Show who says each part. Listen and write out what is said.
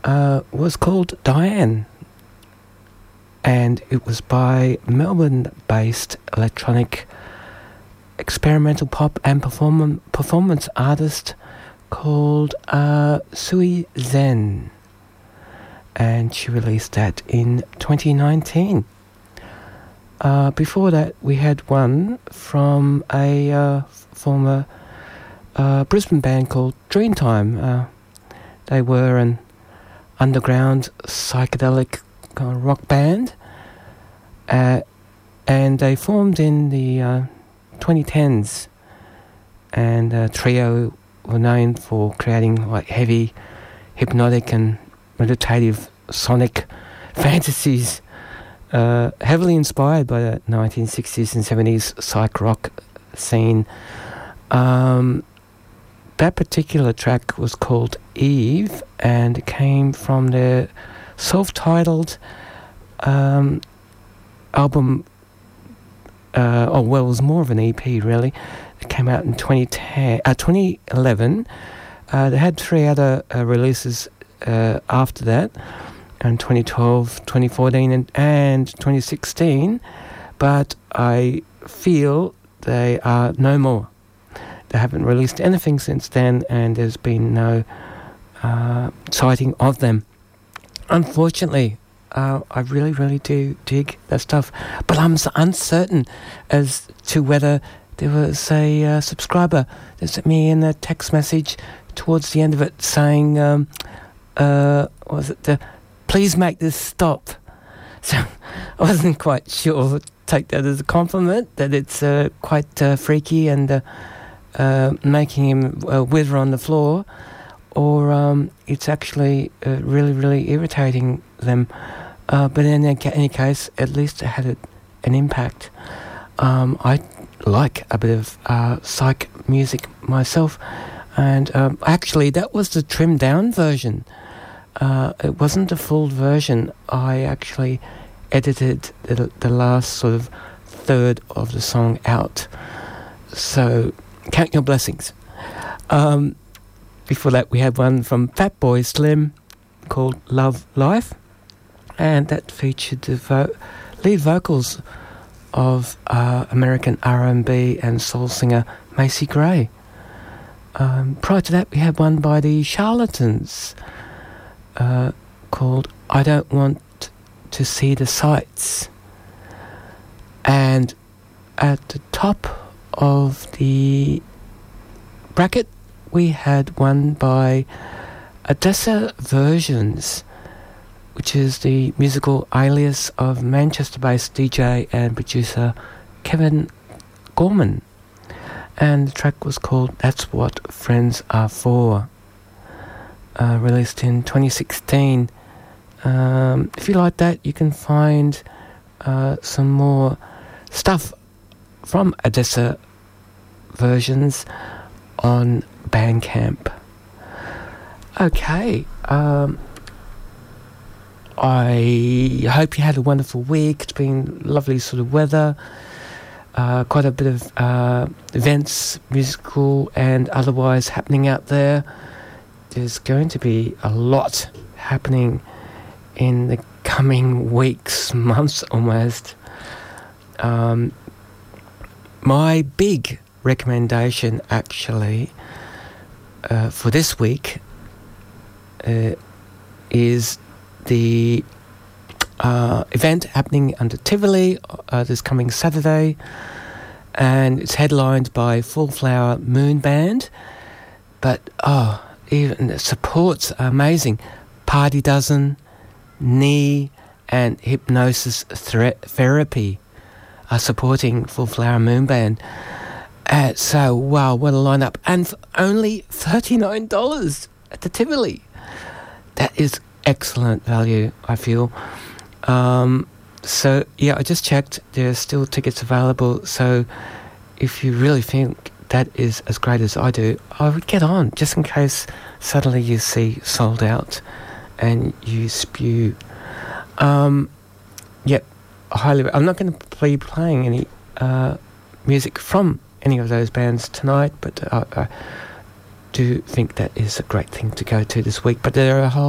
Speaker 1: was called Diane, and it was by Melbourne-based electronic experimental pop and performance artist called Sui Zen, and she released that in 2019. Before that, we had one from a former Brisbane band called Dreamtime. They were an underground psychedelic kind of rock band, and they formed in the 2010s, and Trio were known for creating like heavy, hypnotic and meditative sonic fantasies, heavily inspired by the 1960s and 70s psych rock scene. That particular track was called Eve, and it came from their self-titled album. It was more of an EP, really. It came out in 2011. They had 3 other releases after that, in 2012, 2014, and 2016. But I feel they are no more. They haven't released anything since then, and there's been no sighting of them. Unfortunately, I really, really do dig that stuff, but I'm uncertain as to whether there was a subscriber that sent me in a text message towards the end of it saying, please make this stop. So I wasn't quite sure. Take that as a compliment, that it's quite freaky and making him wither on the floor, or it's actually really, really irritating them. But in any case, at least it had an impact. I like a bit of psych music myself, and actually that was the trimmed down version. It wasn't a full version. I actually edited the last sort of third of the song out. So count your blessings. Before that, we had one from Fatboy Slim called Love Life, and that featured the lead vocals of American R&B and soul singer Macy Gray. Prior to that, we had one by the Charlatans called I Don't Want to See the Sights. And at the top of the bracket, we had one by Odessa Versions, which is the musical alias of Manchester-based DJ and producer Kevin Gorman. And the track was called That's What Friends Are For, released in 2016. If you like that, you can find some more stuff from Odessa Versions on Bandcamp. Okay, I hope you had a wonderful week. It's been lovely sort of weather, quite a bit of events, musical and otherwise, happening out there. There's going to be a lot happening in the coming weeks, months almost. My big recommendation actually for this week is the event happening under Tivoli this coming Saturday, and it's headlined by Full Flower Moon Band. But even the supports are amazing. Party Dozen, Knee, and Hypnosis Therapy are supporting Full Flower Moon Band. So wow, what a lineup! And for only $39 at the Tivoli. That is excellent value, I feel. So yeah, I just checked. There's still tickets available. So if you really think that is as great as I do, I would get on, just in case suddenly you see sold out and you spew. Yep, I'm not going to be playing any music from any of those bands tonight, but I do think that is a great thing to go to this week. But there are a whole